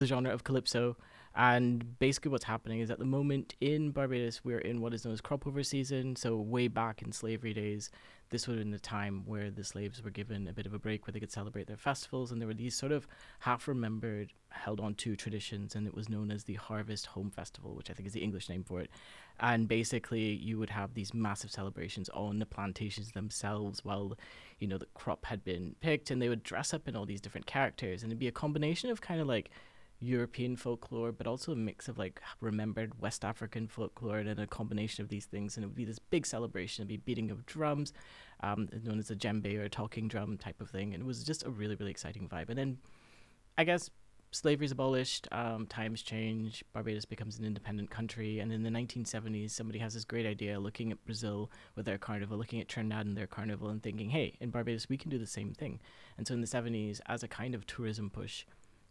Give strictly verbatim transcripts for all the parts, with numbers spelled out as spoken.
the genre of calypso. And basically, what's happening is at the moment in Barbados, we're in what is known as crop over season. So, way back in slavery days, this would have been the time where the slaves were given a bit of a break where they could celebrate their festivals. And there were these sort of half remembered, held on to traditions. And it was known as the Harvest Home Festival, which I think is the English name for it. And basically, you would have these massive celebrations on the plantations themselves while, you know, the crop had been picked. And they would dress up in all these different characters. And it'd be a combination of kind of like European folklore, but also a mix of like remembered West African folklore and a combination of these things. And it would be this big celebration. It'd be beating of drums, um, known as a djembe or a talking drum type of thing. And it was just a really, really exciting vibe. And then I guess slavery is abolished, um, times change, Barbados becomes an independent country. And in the nineteen seventies, somebody has this great idea looking at Brazil with their carnival, looking at Trinidad and their carnival, and thinking, hey, in Barbados, we can do the same thing. And so in the seventies, as a kind of tourism push,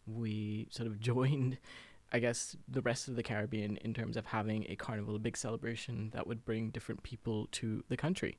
we sort of joined, I guess, the rest of the Caribbean in terms of having a carnival, a big celebration that would bring different people to the country.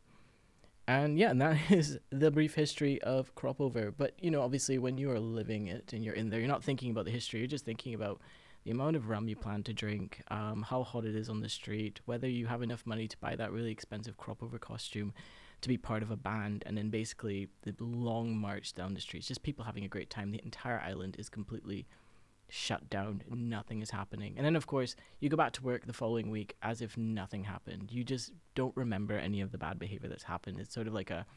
And yeah, and that is the brief history of crop over. But, you know, obviously when you are living it and you're in there, you're not thinking about the history, you're just thinking about the amount of rum you plan to drink, um, how hot it is on the street, whether you have enough money to buy that really expensive crop over costume to be part of a band, and then basically the long march down the streets, just people having a great time. The entire island is completely shut down, nothing is happening. And then, of course, you go back to work the following week as if nothing happened. You just don't remember any of the bad behavior that's happened. It's sort of like a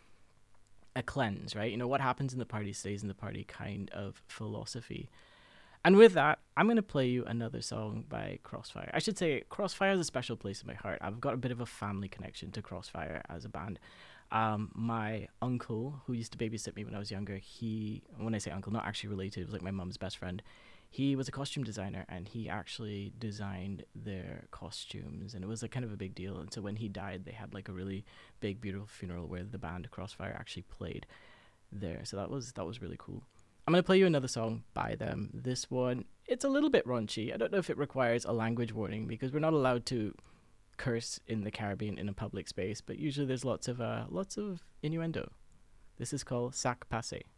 a cleanse, right? You know, what happens in the party stays in the party kind of philosophy. And with that, I'm going to play you another song by Crossfire. I should say, Crossfire is a special place in my heart. I've got a bit of a family connection to Crossfire as a band. Um, my uncle, who used to babysit me when I was younger, he, when I say uncle, not actually related, it was like my mum's best friend. He was a costume designer, and he actually designed their costumes, and it was a kind of a big deal. And so when he died, they had like a really big, beautiful funeral where the band Crossfire actually played there. So that was that was really cool. I'm going to play you another song by them. This one, it's a little bit raunchy. I don't know if it requires a language warning because we're not allowed to curse in the Caribbean in a public space, but usually there's lots of uh, lots of innuendo. This is called Sac Passe.